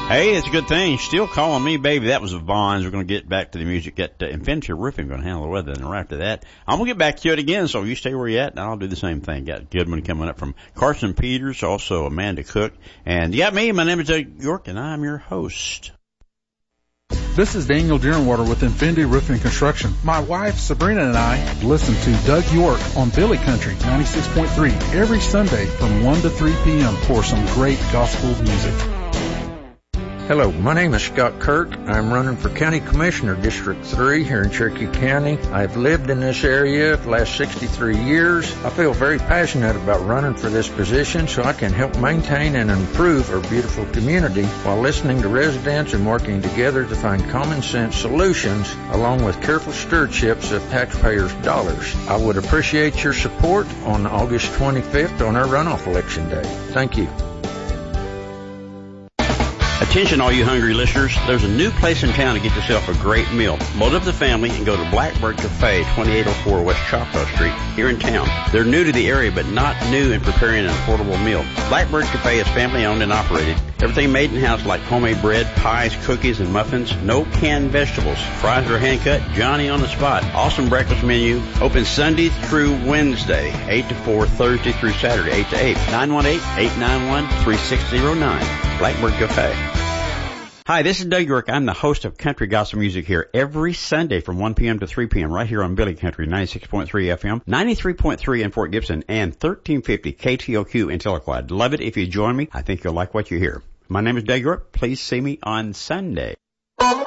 Hey, it's a good thing. Still calling me, baby. That was the Vaughns. We're going to get back to the music. Get Infinity Roofing going to handle the weather. And right after that, I'm going to get back to it again. So you stay where you're at, and I'll do the same thing. Got a good one coming up from Carson Peters, also Amanda Cook. And you got me. My name is Doug York, and I'm your host. This is Daniel Deerenwater with Infinity Roofing Construction. My wife, Sabrina, and I listen to Doug York on Billy Country 96.3 every Sunday from 1 to 3 p.m. for some great gospel music. Hello, my name is Scott Kirk. I'm running for County Commissioner, District 3 here in Cherokee County. I've lived in this area for the last 63 years. I feel very passionate about running for this position so I can help maintain and improve our beautiful community while listening to residents and working together to find common sense solutions along with careful stewardships of taxpayers' dollars. I would appreciate your support on August 25th on our runoff election day. Thank you. Attention all you hungry listeners, there's a new place in town to get yourself a great meal. Load up the family and go to Blackbird Cafe, 2804 West Choctaw Street, here in town. They're new to the area, but not new in preparing an affordable meal. Blackbird Cafe is family owned and operated. Everything made in-house like homemade bread, pies, cookies, and muffins. No canned vegetables. Fries are hand-cut, Johnny on the spot. Awesome breakfast menu. Open Sunday through Wednesday, 8 to 4, Thursday through Saturday, 8 to 8. 918-891-3609. Blackbird Cafe. Hi, this is Doug York. I'm the host of Country Gospel Music here every Sunday from 1 p.m. to 3 p.m. right here on Billy Country, 96.3 FM, 93.3 in Fort Gibson, and 1350 KTOQ in Telleclade. Love it if you join me. I think you'll like what you hear. My name is Doug York. Please see me on Sunday.